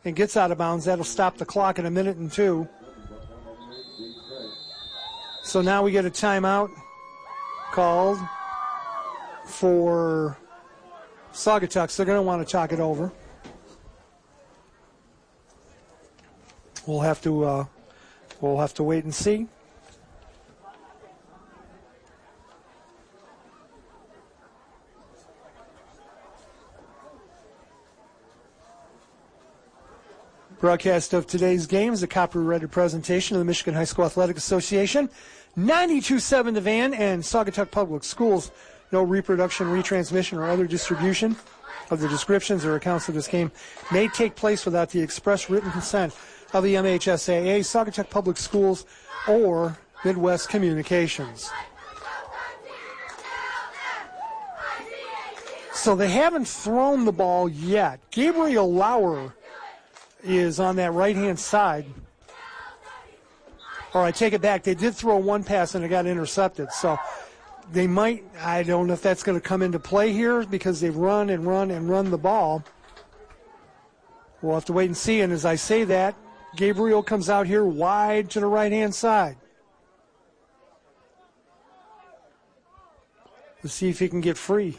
and gets out of bounds, that'll stop the clock in 1 minute and 2. So now we get a timeout called for Saugatuck. They're going to want to talk it over. We'll have to wait and see. Broadcast of today's game is a copyrighted presentation of the Michigan High School Athletic Association, 92.7 The Van, and Saugatuck Public Schools. No reproduction, retransmission, or other distribution of the descriptions or accounts of this game may take place without the express written consent of the MHSAA, Saugatuck Public Schools, or Midwest Communications. So they haven't thrown the ball yet. Gabriel Lauer is on that right-hand side. Or I take it back. They did throw one pass and it got intercepted. So they might, I don't know if that's going to come into play here because they've run and run the ball. We'll have to wait and see. And as I say that, Gabriel comes out here wide to the right-hand side. Let's see if he can get free.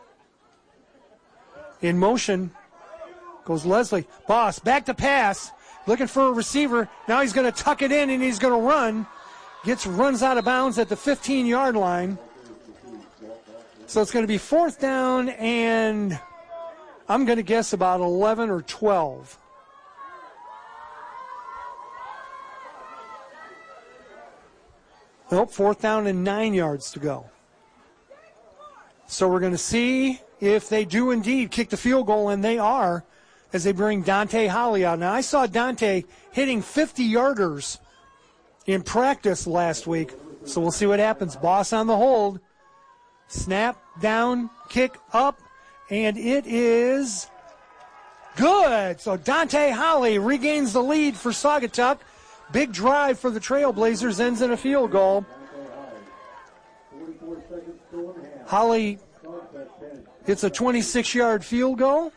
In motion goes Leslie. Boss, back to pass. Looking for a receiver. Now he's going to tuck it in and he's going to run. Runs out of bounds at the 15-yard line. So it's going to be 4th down and I'm going to guess about 11 or 12. Nope, 4th down and 9 yards to go. So we're going to see if they do indeed kick the field goal, and they are, as they bring Dante Holly out. Now, I saw Dante hitting 50-yarders in practice last week, so we'll see what happens. Boss on the hold. Snap, down, kick, up, and it is good. So Dante Holly regains the lead for Saugatuck. Big drive for the Trailblazers ends in a field goal. Holly hits a 26-yard field goal.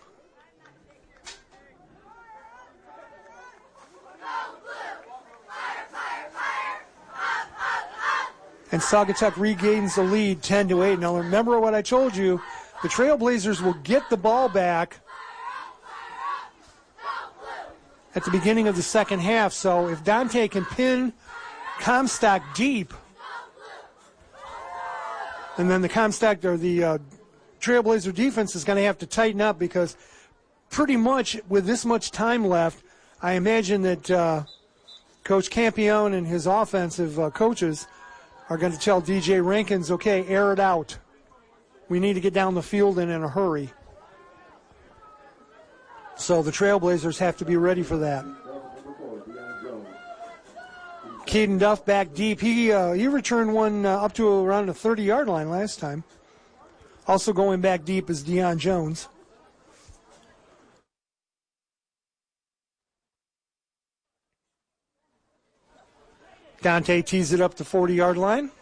And Saugatuck regains the lead 10-8. Now remember what I told you. The Trailblazers will get the ball back at the beginning of the second half. So if Dante can pin Comstock deep, and then the Comstock or the Trailblazer defense is going to have to tighten up, because pretty much with this much time left, I imagine that Coach Campione and his offensive coaches are going to tell DJ Rankins, okay, air it out. We need to get down the field and in a hurry. So the Trailblazers have to be ready for that. Caden Duff back deep. He returned one up to around the 30-yard line last time. Also going back deep is Deion Jones. Dante tees it up the 40-yard line.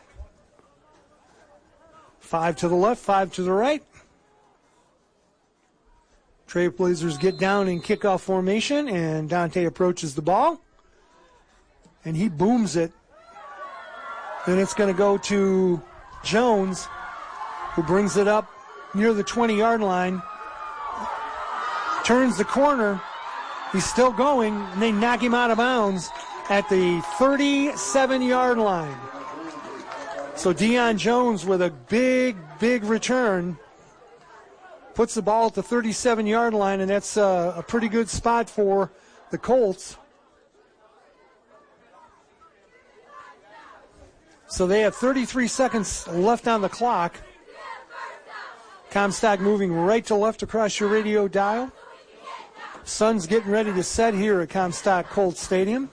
5 to the left, 5 to the right. Trailblazers get down in kickoff formation, and Dante approaches the ball. And he booms it. Then it's going to go to Jones, who brings it up near the 20-yard line. Turns the corner. He's still going, and they knock him out of bounds at the 37-yard line. So Deion Jones with a big return puts the ball at the 37-yard line, and that's a pretty good spot for the Colts. So they have 33 seconds left on the clock. Comstock moving right to left across your radio dial. Sun's getting ready to set here at Comstock Colts Stadium.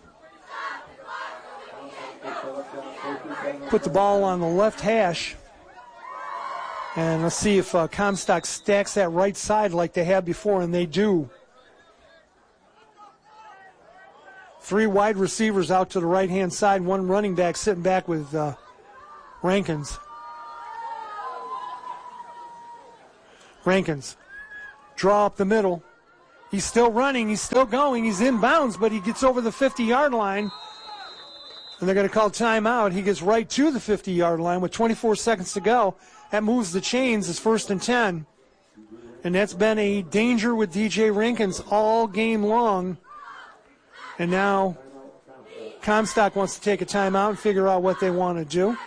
Put the ball on the left hash. And let's see if Comstock stacks that right side like they have before, and they do. 3 wide receivers out to the right-hand side, 1 running back sitting back with Rankins. Rankins, draw up the middle, He's still running. He's still going. He's in bounds, but he gets over the 50-yard line. And they're going to call timeout. He gets right to the 50-yard line with 24 seconds to go. That moves the chains. It's 1st and 10. And that's been a danger with DJ Rankins all game long. And now Comstock wants to take a timeout and figure out what they want to do.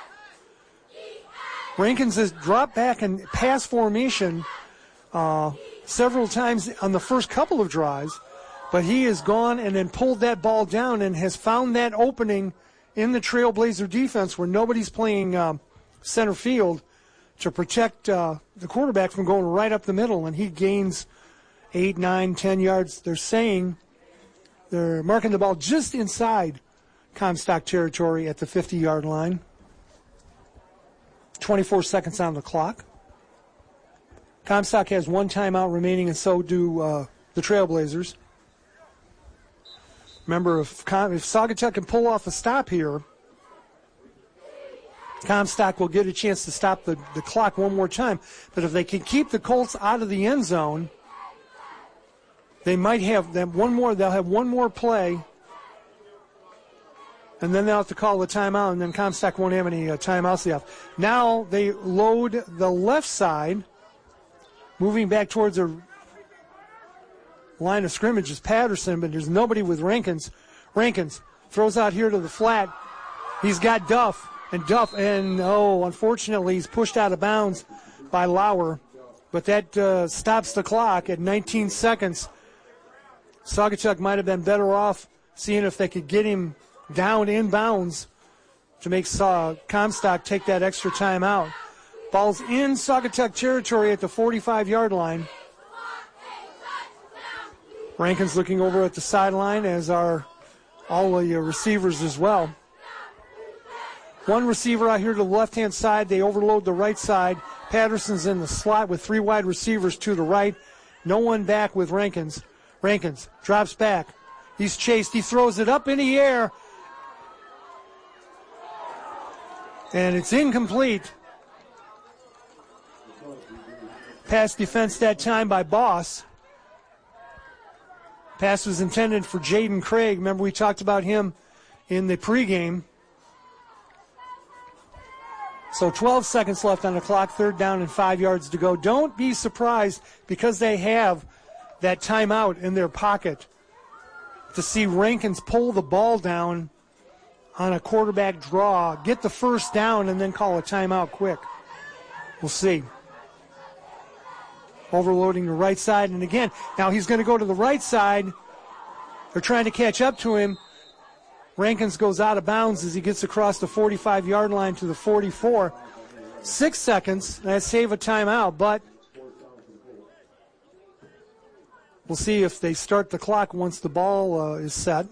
Rankins has dropped back in pass formation several times on the first couple of drives, but he has gone and then pulled that ball down and has found that opening in the Trailblazer defense where nobody's playing center field to protect the quarterback from going right up the middle, and he gains 8, 9, 10 yards. They're saying they're marking the ball just inside Comstock territory at the 50-yard line. 24 seconds on the clock. Comstock has one timeout remaining, and so do the Trailblazers. Remember, if Saugatuck can pull off a stop here, Comstock will get a chance to stop the clock one more time. But if they can keep the Colts out of the end zone, they might have them one more. They'll have one more play, and then they'll have to call the timeout, and then Comstock won't have any timeouts left. Now they load the left side, moving back towards a line of scrimmage is Patterson, but there's nobody with Rankins. Rankins throws out here to the flat. He's got Duff, and unfortunately he's pushed out of bounds by Lauer, but that stops the clock at 19 seconds. Saugatuck might have been better off seeing if they could get him down in bounds to make Comstock take that extra time out. Ball's in Saugatuck territory at the 45-yard line. Rankin's looking over at the sideline, as are all the receivers as well. One receiver out here to the left-hand side. They overload the right side. Patterson's in the slot with 3 wide receivers to the right. No one back with Rankins. Rankins drops back. He's chased. He throws it up in the air. And it's incomplete. Pass defense that time by Boss. Pass was intended for Jaden Craig. Remember, we talked about him in the pregame. So 12 seconds left on the clock, 3rd down and 5 yards to go. Don't be surprised, because they have that timeout in their pocket, to see Rankins pull the ball down on a quarterback draw, get the first down, and then call a timeout quick. We'll see. Overloading the right side, and again, now he's going to go to the right side. They're trying to catch up to him. Rankins goes out of bounds as he gets across the 45-yard line to the 44. 6 seconds, that save a timeout, but we'll see if they start the clock once the ball is set.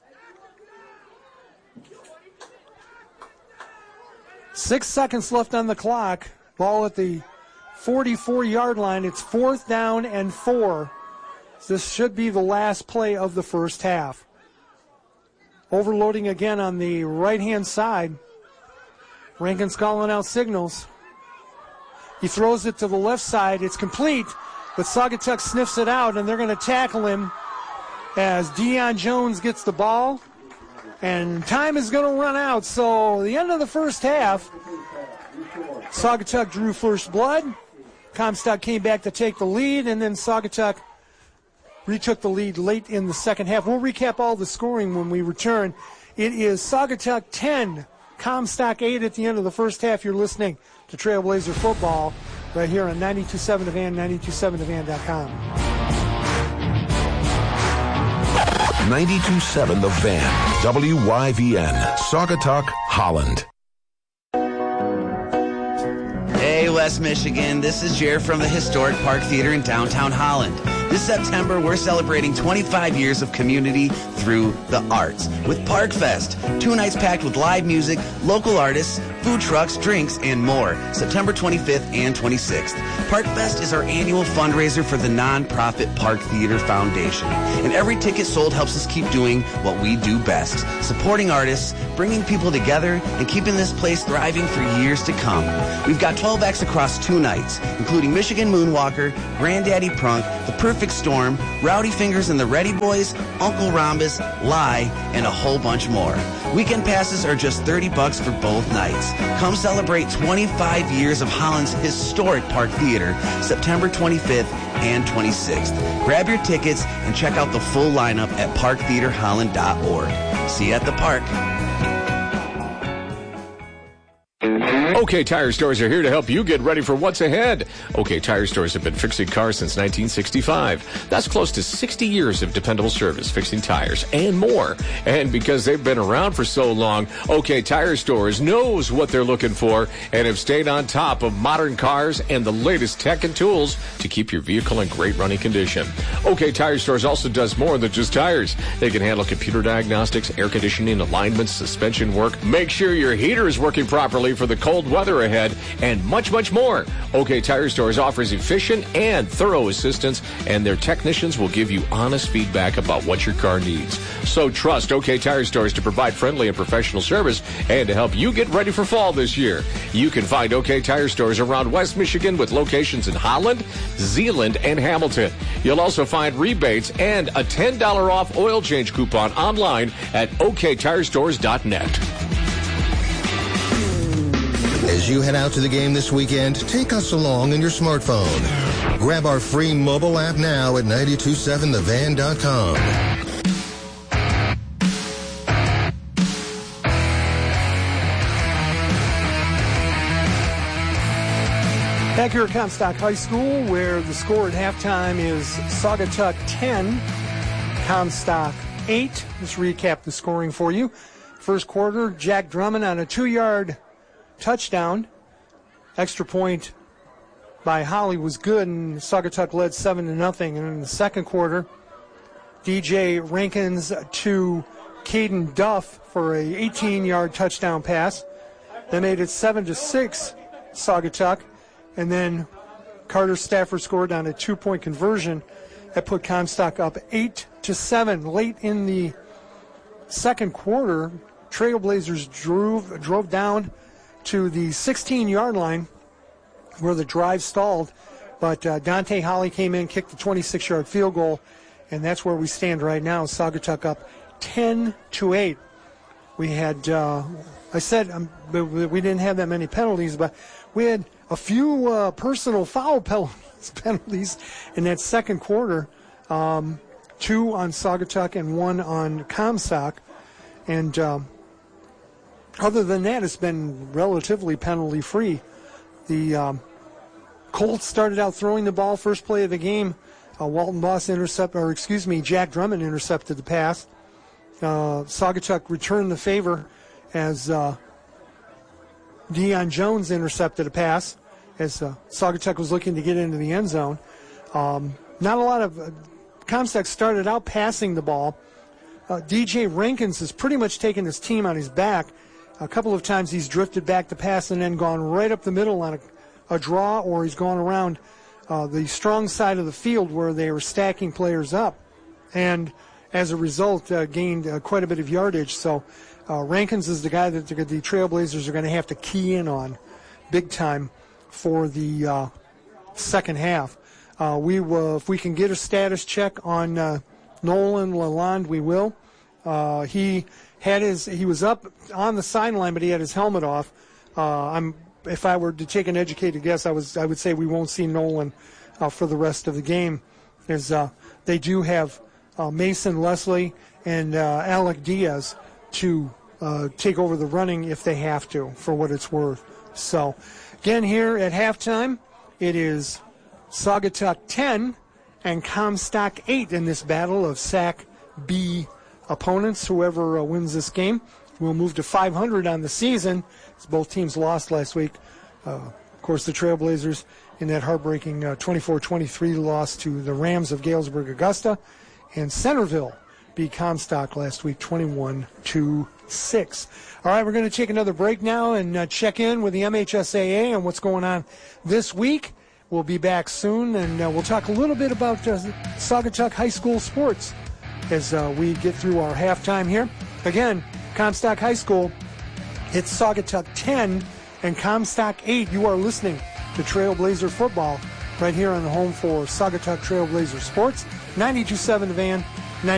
6 seconds left on the clock. Ball at the 44-yard line. It's 4th down and 4. This should be the last play of the first half. Overloading again on the right-hand side. Rankin's calling out signals. He throws it to the left side. It's complete, but Saugatuck sniffs it out, and they're going to tackle him as Deion Jones gets the ball. And time is going to run out. So the end of the first half, Saugatuck drew first blood. Comstock came back to take the lead, and then Saugatuck retook the lead late in the second half. We'll recap all the scoring when we return. It is Saugatuck 10, Comstock 8 at the end of the first half. You're listening to Trailblazer Football right here on 92.7 The Van, 92.7thevan.com. 92.7 The Van, WYVN, Saugatuck, Holland. Hey, West Michigan, this is Jared from the historic Park Theater in downtown Holland. This September, we're celebrating 25 years of community through the arts with Park Fest. 2 nights packed with live music, local artists, food trucks, drinks, and more. September 25th and 26th. Park Fest is our annual fundraiser for the nonprofit Park Theater Foundation. And every ticket sold helps us keep doing what we do best, supporting artists, bringing people together, and keeping this place thriving for years to come. We've got 12 acts across 2 nights, including Michigan Moonwalker, Granddaddy Prunk, The Perfect Perfect Storm, Rowdy Fingers and the Ready Boys, Uncle Rhombus, Lie, and a whole bunch more. Weekend passes are just $30 for both nights. Come celebrate 25 years of Holland's historic Park Theater, September 25th and 26th. Grab your tickets and check out the full lineup at parktheaterholland.org. See you at the park. OK Tire Stores are here to help you get ready for what's ahead. OK Tire Stores have been fixing cars since 1965. That's close to 60 years of dependable service, fixing tires, and more. And because they've been around for so long, OK Tire Stores knows what they're looking for and have stayed on top of modern cars and the latest tech and tools to keep your vehicle in great running condition. OK Tire Stores also does more than just tires. They can handle computer diagnostics, air conditioning, alignments, suspension work, make sure your heater is working properly for the cold weather ahead, and much, much more. OK Tire Stores offers efficient and thorough assistance, and their technicians will give you honest feedback about what your car needs. So trust OK Tire Stores to provide friendly and professional service and to help you get ready for fall this year. You can find OK Tire Stores around West Michigan with locations in Holland, Zeeland, and Hamilton. You'll also find rebates and a $10 off oil change coupon online at oktirestores.net. As you head out to the game this weekend, take us along on your smartphone. Grab our free mobile app now at 927thevan.com. Back here at Comstock High School, where the score at halftime is Saugatuck 10, Comstock 8. Let's recap the scoring for you. First quarter, Jack Drummond on a 2-yard touchdown. Extra point by Holly was good, and Saugatuck led 7-0. And in the second quarter, DJ Rankins to Caden Duff for a 18-yard touchdown pass. They made it 7-6, Saugatuck. And then Carter Stafford scored on a 2-point conversion. That put Comstock up 8-7. Late in the second quarter, Trailblazers drove down to the 16-yard line where the drive stalled. But Dante Holly came in, kicked the 26-yard field goal, and that's where we stand right now. Saugatuck up 10-8. We had, I said we didn't have that many penalties, but we had a few personal foul penalties in that second quarter. 2 on Saugatuck and 1 on Comstock. And other than that, it's been relatively penalty-free. The Colts started out throwing the ball first play of the game. Jack Drummond intercepted the pass. Saugatuck returned the favor as Deion Jones intercepted a pass as Saugatuck was looking to get into the end zone. Not a lot of Comstock started out passing the ball. DJ Rankins has pretty much taken his team on his back. A couple of times he's drifted back to pass and then gone right up the middle on a draw, or he's gone around the strong side of the field where they were stacking players up, and as a result gained quite a bit of yardage. So Rankins is the guy that the Trailblazers are going to have to key in on big time for the second half. If we can get a status check on Nolan Lalonde, we will. He was up on the sideline, but he had his helmet off. If I were to take an educated guess, I would say we won't see Nolan for the rest of the game, as they do have Mason Leslie and Alec Diaz to take over the running if they have to, for what it's worth. So, again, here at halftime, it is Saugatuck 10 and Comstock 8 in this battle of SAC B opponents. Whoever wins this game will move to 500 on the season, as both teams lost last week. Of course, the Trailblazers in that heartbreaking 24-23 loss to the Rams of Galesburg Augusta, and Centerville beat Comstock last week 21-6. All right, we're going to take another break now and check in with the MHSAA and what's going on this week. We'll be back soon, and we'll talk a little bit about Saugatuck High School sports as we get through our halftime here. Again, Comstock High School, it's Saugatuck 10 and Comstock 8. You are listening to Trailblazer Football right here on the home for Saugatuck Trailblazer Sports, 92.7 The Van,